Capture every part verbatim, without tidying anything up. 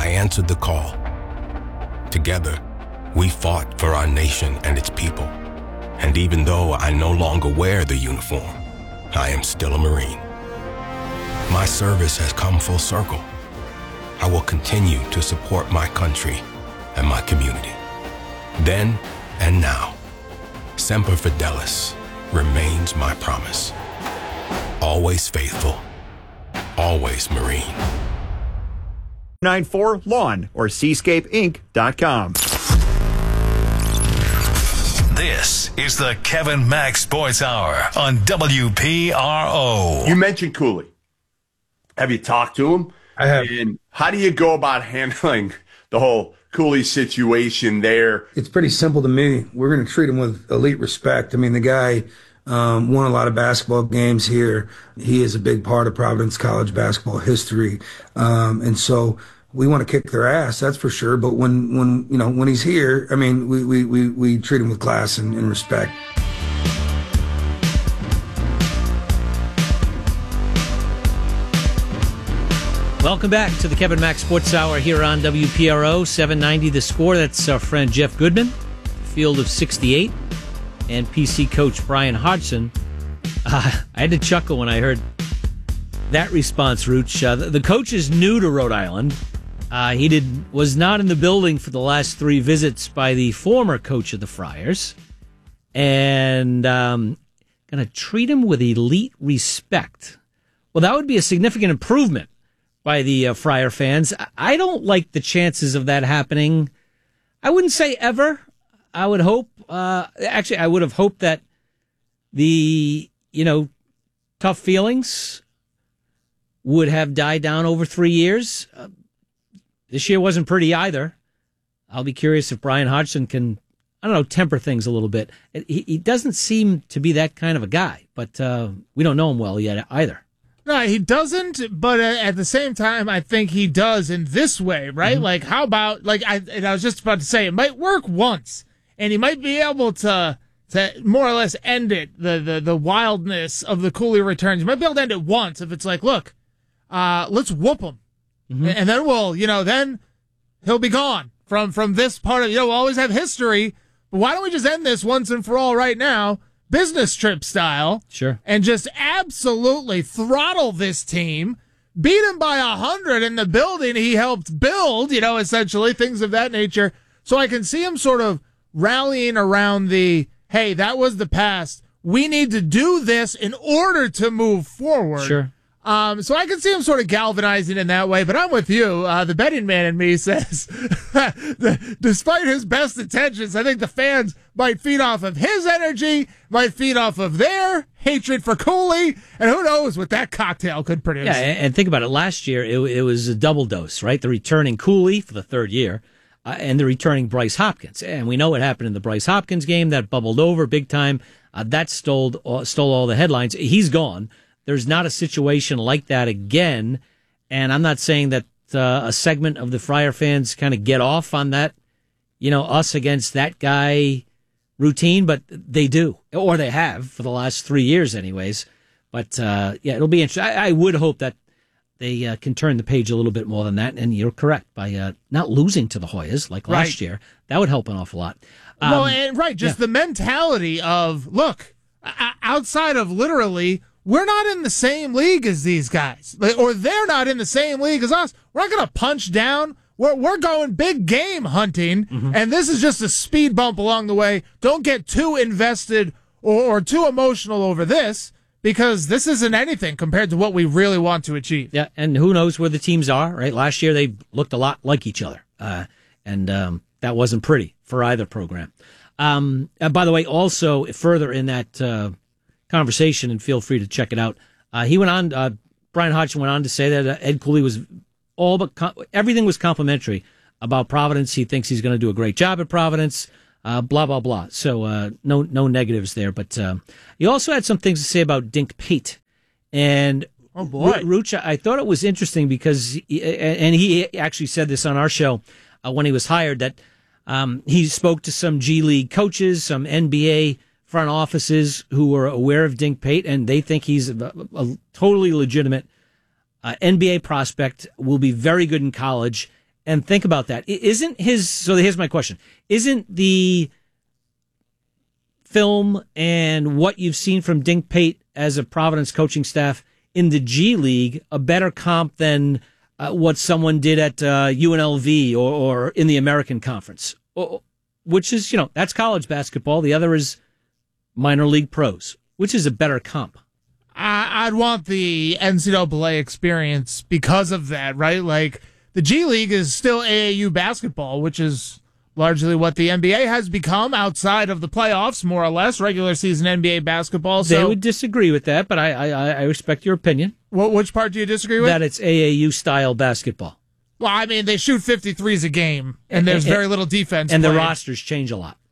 I answered the call. Together, we fought for our nation and its people. And even though I no longer wear the uniform, I am still a Marine. My service has come full circle. I will continue to support my country and my community. Then and now, Semper Fidelis remains my promise. Always faithful, always Marine. nine four lawn or seascape inc dot com. This is the Kevin Mack Sports Hour on W P R O. You mentioned Cooley. Have you talked to him? I have. And how do you go about handling the whole Cooley situation there? It's pretty simple to me. We're going to treat him with elite respect. I mean, the guy um, won a lot of basketball games here. He is a big part of Providence College basketball history. Um, and so we want to kick their ass, that's for sure. But when, when you know, when he's here, I mean, we, we, we, we treat him with class and, and respect. Welcome back to the Kevin Mack Sports Hour here on W P R O, seven ninety The Score. That's our friend Jeff Goodman, field of sixty-eight, and P C coach Brian Hodgson. Uh, I had to chuckle when I heard that response, Rooch. Uh, the, the coach is new to Rhode Island. Uh, he did was not in the building for the last three visits by the former coach of the Friars, and um, going to treat him with elite respect. Well, that would be a significant improvement by the uh, Friar fans. I don't like the chances of that happening. I wouldn't say ever. I would hope, uh, actually, I would have hoped that the, you know, tough feelings would have died down over three years. Uh, this year wasn't pretty either. I'll be curious if Brian Hodgson can, I don't know, temper things a little bit. He, he doesn't seem to be that kind of a guy, but uh, we don't know him well yet either. No, he doesn't, but at the same time, I think he does in this way, right? Mm-hmm. Like, how about, like, I, and I was just about to say, it might work once, and he might be able to to more or less end it, the, the, the wildness of the Cooley returns. You might be able to end it once if it's like, look, uh, let's whoop him. Mm-hmm. And then we'll, you know, then he'll be gone from, from this part of, you know, we'll always have history, but why don't we just end this once and for all right now? Business trip style. Sure. And just absolutely throttle this team, beat him by a hundred in the building he helped build, you know, essentially, things of that nature. So I can see him sort of rallying around the, hey, that was the past. We need to do this in order to move forward. Sure. Um, so I can see him sort of galvanizing in that way, but I'm with you. Uh, the betting man in me says, despite his best intentions, I think the fans might feed off of his energy, might feed off of their hatred for Cooley, and who knows what that cocktail could produce. Yeah, and think about it. Last year, it, it was a double dose, right? The returning Cooley for the third year, uh, and the returning Bryce Hopkins. And we know what happened in the Bryce Hopkins game. That bubbled over big time. Uh, that stole, uh, stole all the headlines. He's gone. There's not a situation like that again, and I'm not saying that uh, a segment of the Friar fans kind of get off on that, you know, us against that guy routine, but they do, or they have for the last three years anyways. But, uh, yeah, it'll be interesting. I, I would hope that they uh, can turn the page a little bit more than that, and you're correct, by uh, not losing to the Hoyas like last Right. year. That would help an awful lot. Um, well, and, right, just yeah. the mentality of, look, outside of literally, we're not in the same league as these guys, or they're not in the same league as us. We're not going to punch down. We're, we're going big game hunting, mm-hmm. and this is just a speed bump along the way. Don't get too invested or, or too emotional over this, because this isn't anything compared to what we really want to achieve. Yeah, and who knows where the teams are, right? Last year they looked a lot like each other, uh, and um, that wasn't pretty for either program. Um, uh, by the way, also further in that uh, conversation, and feel free to check it out, uh, he went on, uh, Brian Hodgson went on to say that uh, Ed Cooley was all but, com- everything was complimentary about Providence. He thinks he's going to do a great job at Providence, uh, blah, blah, blah. So uh, no no negatives there. But uh, he also had some things to say about Dink Pate. And oh boy, Rooch, I thought it was interesting because, he, and he actually said this on our show uh, when he was hired, that um, he spoke to some G League coaches, some N B A front offices who were aware of Dink Pate, and they think he's a, a totally legitimate uh, N B A prospect, will be very good in college, and think about that. Isn't his, so here's my question. Isn't the film and what you've seen from Dink Pate as a Providence coaching staff in the G League a better comp than uh, what someone did at uh, U N L V or, or in the American Conference? Or, which is, you know, that's college basketball. The other is minor league pros. Which is a better comp? I, I'd want the N C double A experience because of that, right? Like, the G League is still A A U basketball, which is largely what the N B A has become outside of the playoffs, more or less, regular season N B A basketball. So, they would disagree with that, but I, I, I respect your opinion. What, which part do you disagree with? That it's A A U-style basketball. Well, I mean, they shoot fifty-threes a game, and there's and, very little defense. And played. the rosters change a lot.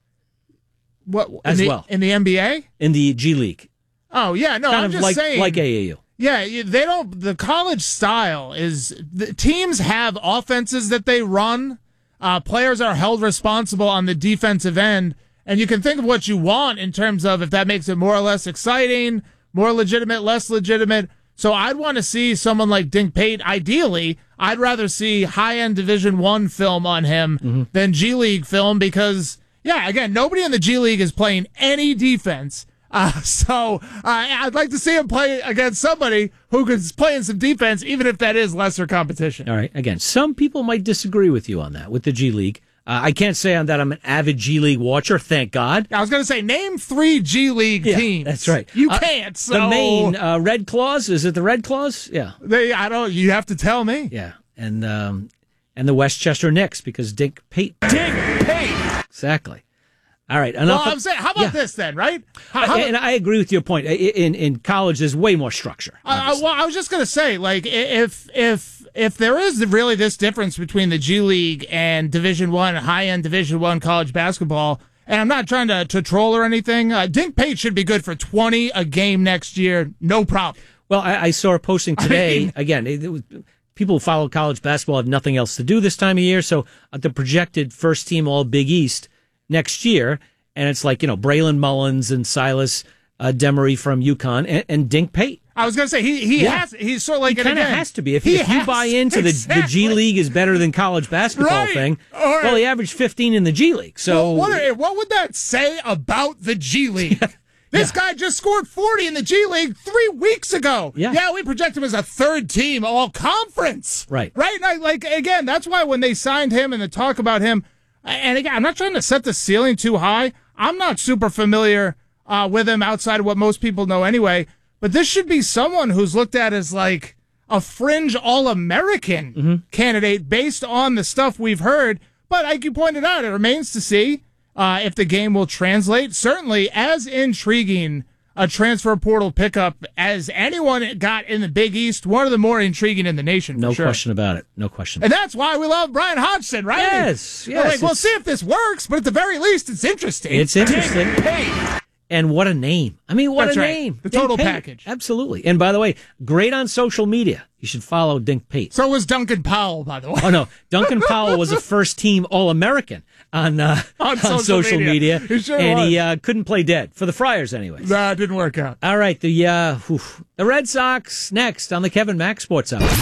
What as in the, well in the N B A, in the G League. Oh yeah, no, kind I'm of just like, saying, like A A U. Yeah, they don't. The college style is the teams have offenses that they run. Uh, players are held responsible on the defensive end, and you can think of what you want in terms of if that makes it more or less exciting, more legitimate, less legitimate. So I'd want to see someone like Dink Pate. Ideally, I'd rather see high-end Division One film on him mm-hmm. than G League film because. Yeah, again, nobody in the G League is playing any defense. Uh, so uh, I'd like to see him play against somebody who is playing some defense, even if that is lesser competition. All right. Again, some people might disagree with you on that, with the G League. Uh, I can't say that I'm an avid G League watcher, thank God. I was going to say, name three G League yeah, teams. That's right. You uh, can't. So. The Maine uh, Red Claws, is it the Red Claws? Yeah. They, I don't. You have to tell me. Yeah. And um, and the Westchester Knicks, because Dink Pate. Dink Pate! Exactly. All right. Enough well, I'm saying, how about yeah. this then, right? How, how and I agree with your point. In in college, there's way more structure. Uh, well, I was just going to say, like, if if if there is really this difference between the G League and Division One, high end Division One college basketball, and I'm not trying to, to troll or anything, uh, Dink Pate should be good for twenty a game next year, no problem. Well, I, I saw a posting today. I mean, again, it, it was, people who follow college basketball have nothing else to do this time of year, so uh, the projected first team All Big East next year. And it's like, you know, Braylon Mullins and Silas uh, Demery from UConn and, and Dink Pate. I was going to say, he he yeah. has, he's sort of like, he kind of has to be. If, he if you buy into the, exactly. the G League is better than college basketball right. thing, or, well, he averaged fifteen in the G League. So well, what, are, what would that say about the G League? This yeah. guy just scored forty in the G League three weeks ago. Yeah. yeah, we project him as a third team all conference. Right. Right? And I, like, again, that's why when they signed him and the talk about him, and again, I'm not trying to set the ceiling too high. I'm not super familiar uh, with him outside of what most people know anyway, but this should be someone who's looked at as like a fringe All-American mm-hmm. candidate based on the stuff we've heard. But like you pointed out, it remains to see uh, if the game will translate. Certainly as intriguing a transfer portal pickup as anyone got in the Big East, one of the more intriguing in the nation. No for sure. question about it. No question. And that's why we love Brian Hodgson, right? Yes, yes. Like, we'll see if this works, but at the very least, it's interesting. It's interesting. Hey. And what a name. I mean, what That's a right. name. The Dink total Pate. package. Absolutely. And by the way, great on social media. You should follow Dink Pate. So was Duncan Powell, by the way. Oh, no. Duncan Powell was a first-team All-American on, uh, on, on social, social media. media. He sure and was. he uh, couldn't play dead. For the Friars, anyways. Nah, it didn't work out. All right. The, uh, whew, the Red Sox next on the Kevin Mack Sports Hour.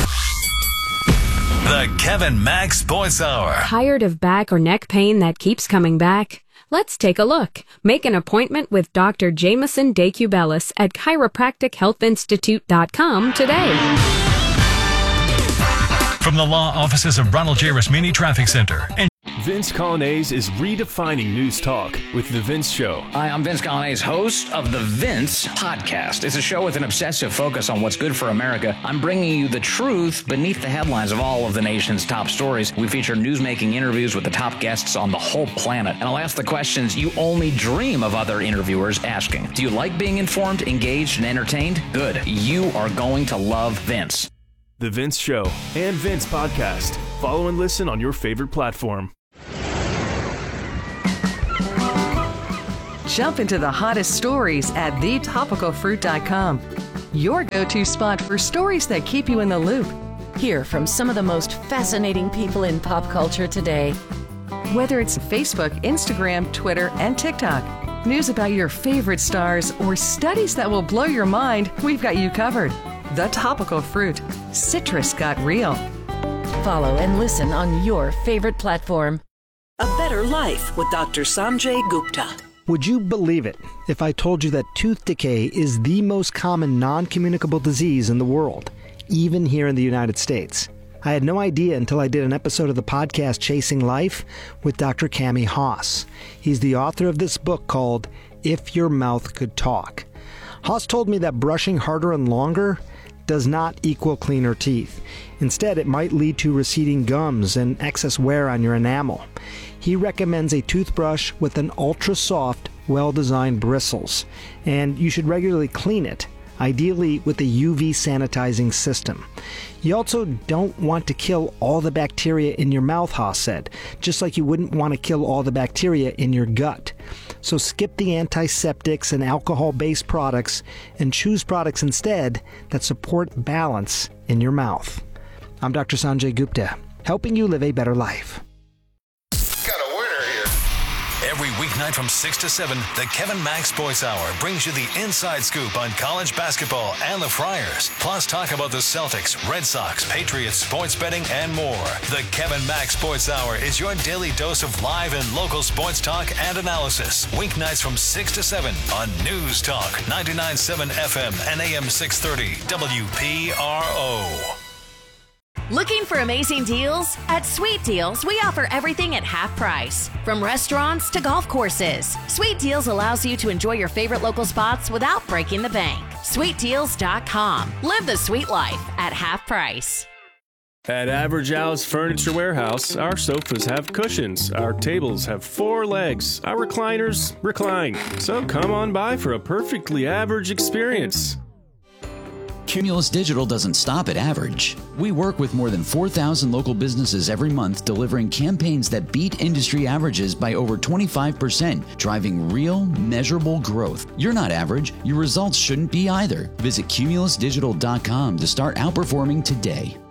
The Kevin Mack Sports Hour. Tired of back or neck pain that keeps coming back? Let's take a look. Make an appointment with Doctor Jameson DeCubelis at chiropractic health institute dot com today. From the law offices of Ronald J. Rasmini Traffic Center. And Vince Colonnese is redefining news talk with The Vince Show. Hi, I'm Vince Colonnese, host of The Vince Podcast. It's a show with an obsessive focus on what's good for America. I'm bringing you the truth beneath the headlines of all of the nation's top stories. We feature newsmaking interviews with the top guests on the whole planet. And I'll ask the questions you only dream of other interviewers asking. Do you like being informed, engaged, and entertained? Good. You are going to love Vince. The Vince Show and Vince Podcast. Follow and listen on your favorite platform. Jump into the hottest stories at the topical fruit dot com. Your go-to spot for stories that keep you in the loop. Hear from some of the most fascinating people in pop culture today. Whether it's Facebook, Instagram, Twitter, and TikTok, news about your favorite stars, or studies that will blow your mind, we've got you covered. The Topical Fruit. Citrus got real. Follow and listen on your favorite platform. A Better Life with Doctor Sanjay Gupta. Would you believe it if I told you that tooth decay is the most common non-communicable disease in the world, even here in the United States? I had no idea until I did an episode of the podcast Chasing Life with Doctor Cami Haas. He's the author of this book called If Your Mouth Could Talk. Haas told me that brushing harder and longer does not equal cleaner teeth. Instead, it might lead to receding gums and excess wear on your enamel. He recommends a toothbrush with an ultra-soft, well-designed bristles, and you should regularly clean it, ideally with a U V sanitizing system. You also don't want to kill all the bacteria in your mouth, Haas said, just like you wouldn't want to kill all the bacteria in your gut. So skip the antiseptics and alcohol-based products and choose products instead that support balance in your mouth. I'm Doctor Sanjay Gupta, helping you live a better life. Every weeknight from six to seven, the Kevin Mack Sports Hour brings you the inside scoop on college basketball and the Friars. Plus talk about the Celtics, Red Sox, Patriots, sports betting, and more. The Kevin Mack Sports Hour is your daily dose of live and local sports talk and analysis. Weeknights from six to seven on News Talk, ninety-nine point seven F M and A M six thirty, W P R O. Looking for amazing deals? At Sweet Deals, we offer everything at half price. From restaurants to golf courses, Sweet Deals allows you to enjoy your favorite local spots without breaking the bank. sweet deals dot com. Live the sweet life at half price. At Average Al's Furniture Warehouse, our sofas have cushions, our tables have four legs, our recliners recline. So come on by for a perfectly average experience. Cumulus Digital doesn't stop at average. We work with more than four thousand local businesses every month, delivering campaigns that beat industry averages by over twenty-five percent, driving real, measurable growth. You're not average. Your results shouldn't be either. Visit cumulus digital dot com to start outperforming today.